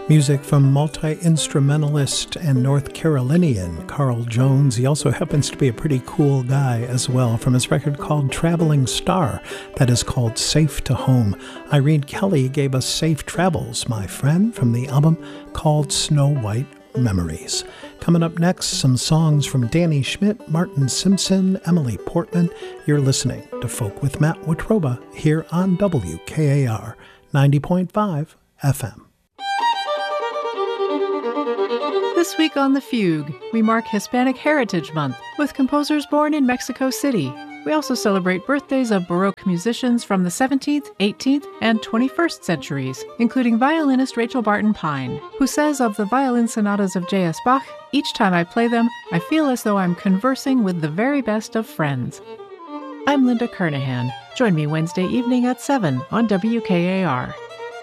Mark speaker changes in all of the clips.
Speaker 1: Music from multi-instrumentalist and North Carolinian Carl Jones. He also happens to be a pretty cool guy as well, from his record called Traveling Star, that is called Safe to Home. Irene Kelly gave us Safe Travels, My Friend, from the album called Snow White Memories. Coming up next, some songs from Danny Schmidt, Martin Simpson, Emily Portman. You're listening to Folk with Matt Watroba here on WKAR 90.5 FM.
Speaker 2: This week on The Fugue, we mark Hispanic Heritage Month with composers born in Mexico City. We also celebrate birthdays of Baroque musicians from the 17th, 18th, and 21st centuries, including violinist Rachel Barton Pine, who says of the violin sonatas of J.S. Bach, "Each time I play them, I feel as though I'm conversing with the very best of friends." I'm Linda Kernahan. Join me Wednesday evening at 7 on WKAR.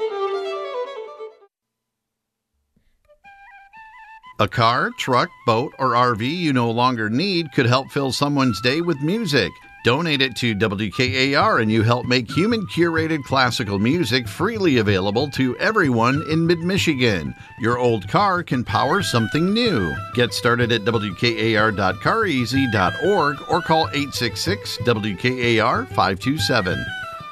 Speaker 3: A car, truck, boat, or RV you no longer need could help fill someone's day with music. Donate it to WKAR and you help make human-curated classical music freely available to everyone in mid-Michigan. Your old car can power something new. Get started at wkar.careasy.org or call 866-WKAR-527.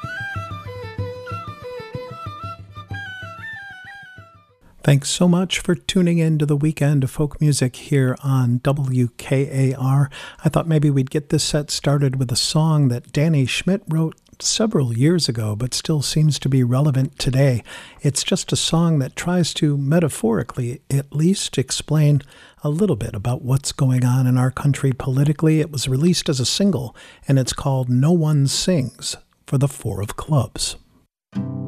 Speaker 1: Thanks so much for tuning in to the Weekend of Folk Music here on WKAR. I thought maybe we'd get this set started with a song that Danny Schmidt wrote several years ago, but still seems to be relevant today. It's just a song that tries to, metaphorically at least, explain a little bit about what's going on in our country politically. It was released as a single, and it's called No One Sings for the Four of Clubs.